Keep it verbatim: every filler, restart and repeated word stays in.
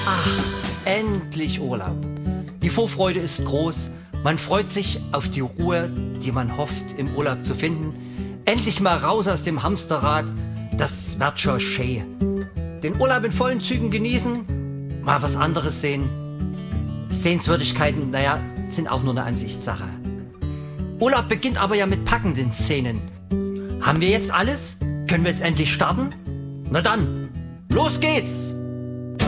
Ach, endlich Urlaub. Die Vorfreude ist groß. Man freut sich auf die Ruhe, die man hofft, im Urlaub zu finden. Endlich mal raus aus dem Hamsterrad. Das wird schon schön. Den Urlaub in vollen Zügen genießen, mal was anderes sehen. Sehenswürdigkeiten, naja, sind auch nur eine Ansichtssache. Urlaub beginnt aber ja mit packenden Szenen. Haben wir jetzt alles? Können wir jetzt endlich starten? Na dann, los geht's!